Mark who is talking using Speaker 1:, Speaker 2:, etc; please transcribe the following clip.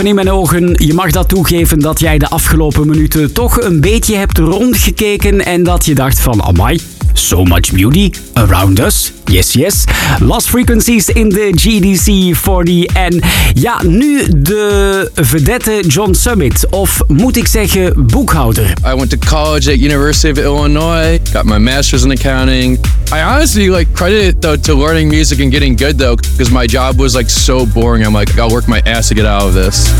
Speaker 1: In mijn ogen, je mag dat toegeven dat jij de afgelopen minuten toch een beetje hebt rondgekeken en dat je dacht van, amai, so much beauty around us. Yes, yes. Lost Frequencies in de GDC 40. En ja, nu de vedette John Summit. Of moet ik zeggen, boekhouder.
Speaker 2: I went to college at University of Illinois. Got my master's in accounting. I honestly credit it though to learning music and getting good though, because my job was so boring. I'm I gotta work my ass to get out of this.